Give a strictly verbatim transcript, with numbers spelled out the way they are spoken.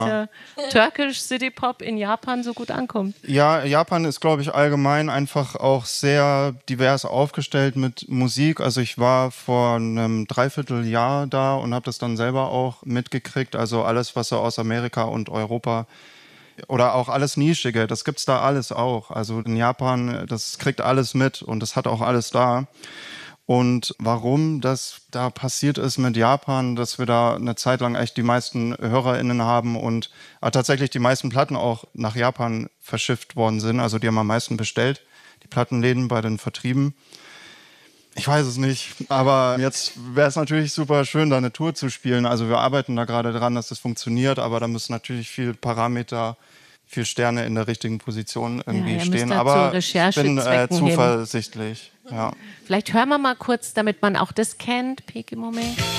der Turkish City Pop in Japan so gut ankommt. Ja, Japan ist, glaube ich, allgemein einfach auch sehr divers aufgestellt mit Musik. Also ich war vor einem Dreivierteljahr da und habe das dann selber auch mitgekriegt. Also alles, was so aus Amerika und Europa oder auch alles Nischige, das gibt's da alles auch. Also in Japan, das kriegt alles mit und das hat auch alles da. Und warum das da passiert ist mit Japan, dass wir da eine Zeit lang echt die meisten HörerInnen haben und äh, tatsächlich die meisten Platten auch nach Japan verschifft worden sind. Also die haben am meisten bestellt, die Plattenläden bei den Vertrieben. Ich weiß es nicht, aber jetzt wäre es natürlich super schön, da eine Tour zu spielen. Also wir arbeiten da gerade dran, dass das funktioniert, aber da müssen natürlich viel Parameter, viel Sterne in der richtigen Position irgendwie ja, stehen. Aber ich bin äh, zuversichtlich. Ja. Vielleicht hören wir mal kurz, damit man auch das kennt, Pekimome.